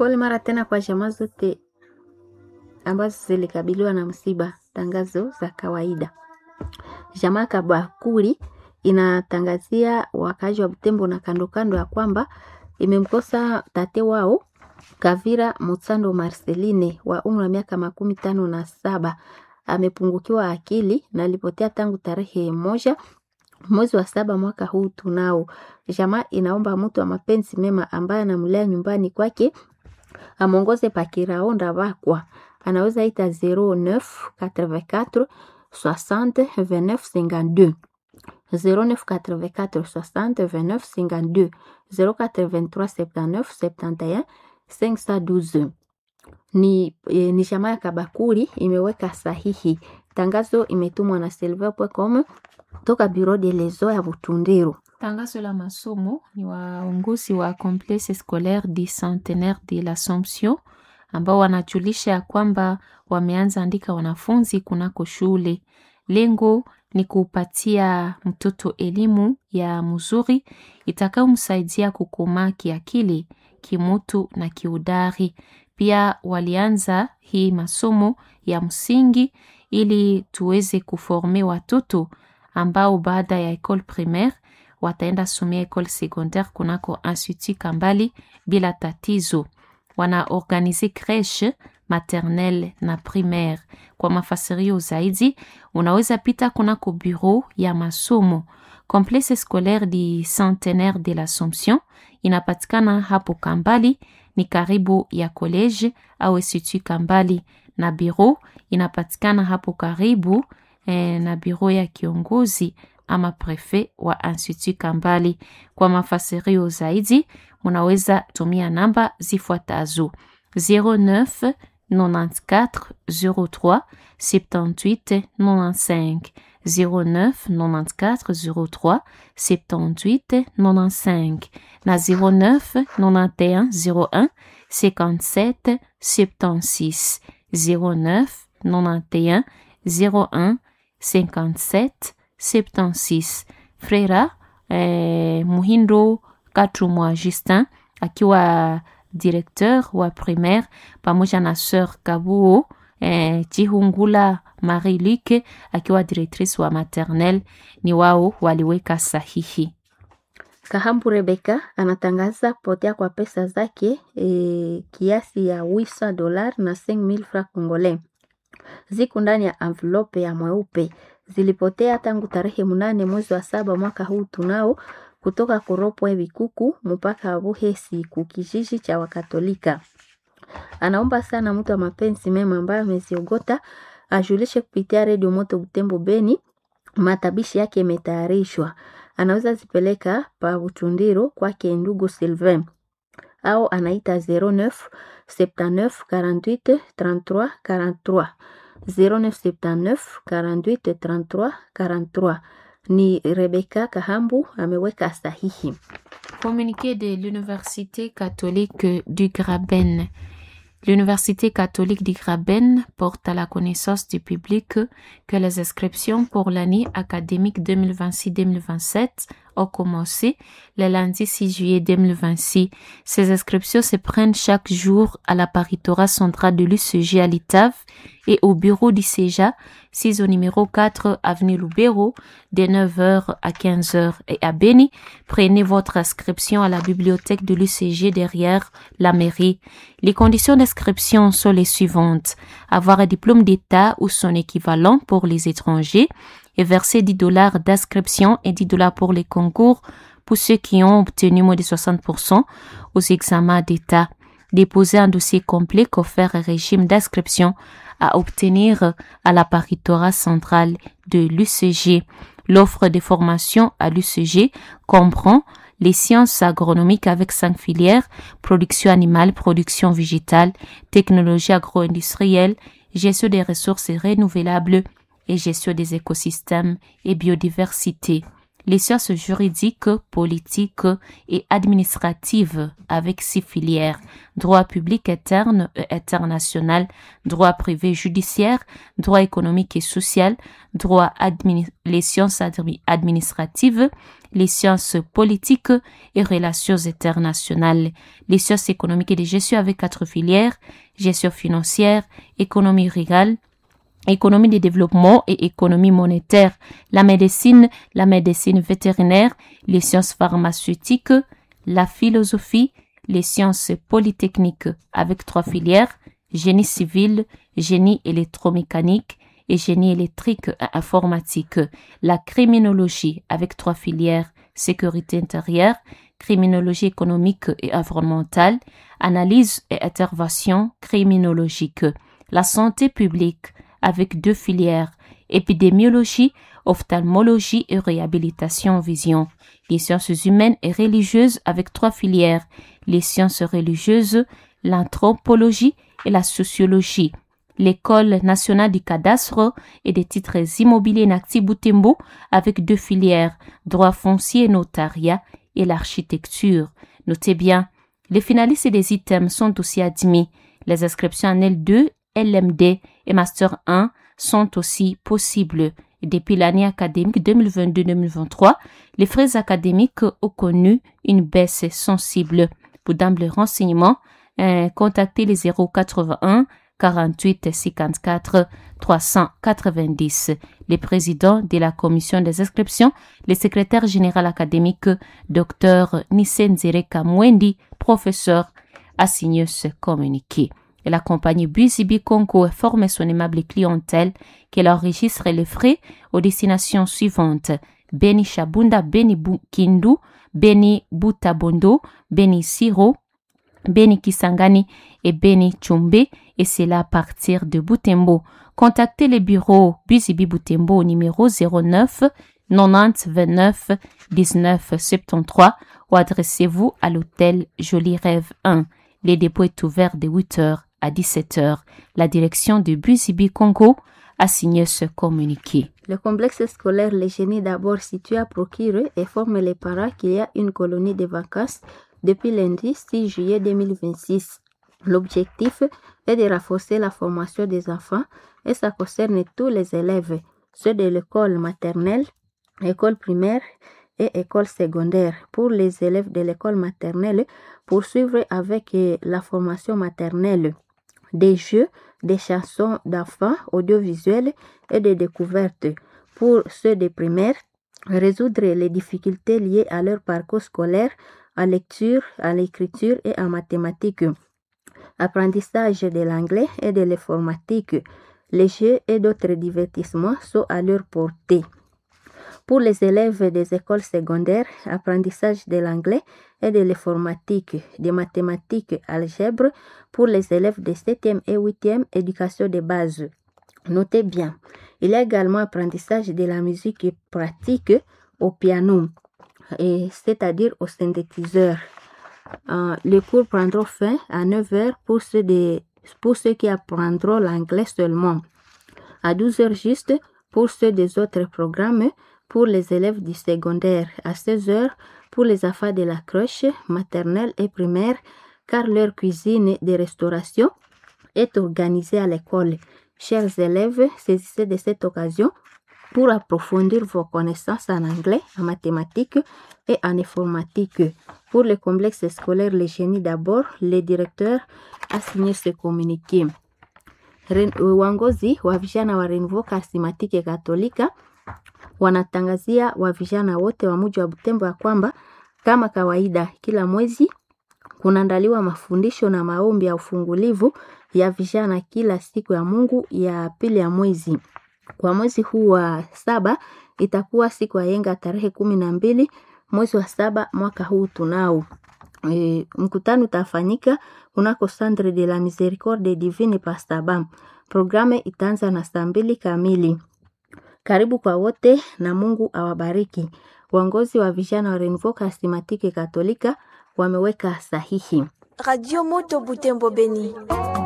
Pole mara tena kwa jamaa zote ambazo zilikabiliwa na msiba. Tangazo za kawaida. Jamaa Kabakuri inatangazia wakazi wa Butembo na kando kando ya kwamba imemkosa tate wao Kavira Mutsando Marceline wa umri wa miaka 57. Amepungukiwa akili na alipotea tangu tarehe 1 mwezi wa 7 mwaka huu tunao. Jamaa inaomba mtu wa mapenzi mema ambaye anamlea nyumbani kwake amongoze pakiraonda bakwa. Anaweza ita 0984 60 29 52 0984 60 29 52 083 79 71 512. Ni jamaa ya Kabakuri imeweka sahihi. Tangazo imetumwa na silver.com toka Bureau de Lezo ya Butundiru. Tangazo la masomo ni waongozi wa Complexe Scolaire du Centenaire de l'Assomption ambao wanajulisha kwamba wameanza andika wanafunzi kunako shule. Lengo ni kupatia mtoto elimu ya mzuri itakayomsaidia kukomaa kiakili, kimutu na kiudari. Pia walianza hii masomo ya msingi ili tuweze kuforme watoto ambao baada ya école primaire wataenda somea école secondaire kunako Institut Kambali bila tatizo. Wana organize crèche maternelle na primaire. Kwa mafasirio zaidi unaweza pita kunako bureau ya masomo. Complexe Scolaire du Centenaire de l'Assomption inapatikana hapo Kambali, ni karibu ya college au Institut Kambali, na bureau inapatikana hapo karibu na bureau ya kiongozi ama prefet wa Institut Kambali. Kwa mafasirio zaidi unaweza tumia namba zifuatazo 09 94 03 78 95 09 94 03 78 95 na 09 91 01 57 76 09 91 01 57 76. Frera Muhindo Katumwa Justin akiwa directeur wa primaire pamoja na sœur Kabuo Chihungula Marie-Luc akiwa directrice wa maternelle ni wao waliweka sahihi. Kahambu Rebecca anatangaza kupotea kwa pesa zake kiasi ya $800 na 5000 francs congolais. Ziko ndani ya envelope ya mweupe. Zilipotea tangu tarehe 8 mwezi wa 7 mwaka huu tunao kutoka Koropwe Bikuku mpaka Buhesi kukijiji cha Wakatolika. Anaomba sana mtu wa mapenzi mema ambaye ameziogota ajulishe kupitia Radio Moto Butembo Beni. Matabishi yake imetayarishwa. Anaweza zipeleka pa Butundiro kwake ndugu Sylvain au anaita 09 79 48 33 43 0979 48 33 43. Ni Rebecca Kahambu ameweka sahihi. Communiqué de l'Université catholique du Graben. L'Université catholique du Graben porte à la connaissance du public que les inscriptions pour l'année académique 2026-2027 ont commencé le lundi 6 juillet 2026. Ces inscriptions se prennent chaque jour à la paritorat centrale de l'UCG à Litave et au bureau du CEJA, 6 au numéro 4 avenue Lubero, de 9h à 15h. Et à Beni, prenez votre inscription à la bibliothèque de l'UCG derrière la mairie. Les conditions d'inscription sont les suivantes. Avoir un diplôme d'État ou son équivalent pour les étrangers et verser $10 d'inscription et $10 pour les concours pour ceux qui ont obtenu moins de 60% aux examens d'État. Déposer un dossier complet qu'offert un régime d'inscription à obtenir à la paritorat centrale de l'UCG. L'offre de formation à l'UCG comprend les sciences agronomiques avec 5 filières, production animale, production végétale, technologie agro-industrielle, gestion des ressources renouvelables et gestion des écosystèmes et biodiversité. les sciences juridiques, politiques et administratives avec 6 filières, droit public interne et international, droit privé judiciaire, droit économique et social, les sciences administratives, les sciences politiques et relations internationales, les sciences économiques et de gestion avec 4 filières, gestion financière, économie rurale, économie de développement et économie monétaire, la médecine vétérinaire, les sciences pharmaceutiques, la philosophie, les sciences polytechniques avec 3 filières, génie civil, génie électromécanique et génie électrique et informatique, la criminologie avec 3 filières, sécurité intérieure, criminologie économique et environnementale, analyse et intervention criminologique, la santé publique avec 2 filières, épidémiologie, ophtalmologie et réhabilitation vision, les sciences humaines et religieuses avec 3 filières, les sciences religieuses, l'anthropologie et la sociologie, l'école nationale du cadastre et des titres immobiliers Nacti Butembo avec 2 filières, droit foncier et notariat et l'architecture. Notez bien, les finalistes des items sont aussi admis. Les inscriptions en L2, LMD et Master 1 sont aussi possibles. Depuis l'année académique 2022-2023, les frais académiques ont connu une baisse sensible. Pour d'amples renseignements, contactez les 081 48 54 390. Les présidents de la commission des inscriptions, le secrétaire général académique, Dr Nisenzere Kamwendi, professeur, a signé ce communiqué. Et la compagnie Buzibi Congo forme son aimable clientèle qu'elle enregistre les frais aux destinations suivantes: Beni Chabunda, Beni Kindu, Beni Butabondo, Beni Siro, Beni Kisangani et Beni Chumbe, et c'est là à partir de Butembo. Contactez les bureaux Buzibi Butembo au numéro 09 90 29 19 73 ou adressez-vous à l'hôtel Joli Rêve 1. Les dépôts est ouvert de 8h à 17h. La direction de Buzibi Congo a signé ce communiqué. Le complexe scolaire Les Génies d'abord situé à Procure informe les parents qu'il y a une colonie de vacances depuis lundi 6 juillet 2026. L'objectif est de renforcer la formation des enfants et ça concerne tous les élèves, ceux de l'école maternelle, école primaire et école secondaire. Pour les élèves de l'école maternelle, poursuivre avec la formation maternelle des jeux, des chansons d'enfants, audiovisuels et des découvertes. Pour ceux de primaire, résoudre les difficultés liées à leur parcours scolaire, en lecture, en écriture et en mathématiques. Apprentissage de l'anglais et de l'informatique. Les jeux et d'autres divertissements sont à leur portée. Pour les élèves des écoles secondaires, apprentissage de l'anglais et de l'informatique, des mathématiques, algèbre pour les élèves de 7e et 8e, éducation de base. Notez bien, il y a également apprentissage de la musique pratique au piano, c'est-à-dire au synthétiseur. Les cours prendront fin à 9h pour ceux qui apprendront l'anglais seulement. À 12h juste pour ceux des autres programmes pour les élèves du secondaire. À 16h pour les enfants de la crèche, maternelle et primaire, car leur cuisine de restauration est organisée à l'école. Chers élèves, saisissez de cette occasion pour approfondir vos connaissances en anglais, en mathématiques et en informatique. Pour le complexe scolaire Les Génies d'abord, le directeur a signé ce communiqué. Uongozi wa vijana wa Renouveau Charismatique Katolika wanatangazia wa vijana wote wa mji wa Butembo ya kwamba kama kawaida kila mwezi kunaandaliwa mafundisho na maombi ya ufungulivu ya vijana kila siku ya Mungu ya pili ya mwezi. Kwa mwezi huu wa 7 itakuwa siku ya yenga tarehe 12 mwezi wa 7 mwaka huu tunao. Mkutano utafanyika kunako Centre de la Miséricorde Divine Pastabam. Programe itaanza na saa 2 kamili. Karibu kwa wote na Mungu awabariki. Uongozi wa vijana wa Renouveau Charismatique Katolika wameweka sahihi. Radio Moto Butembo Beni.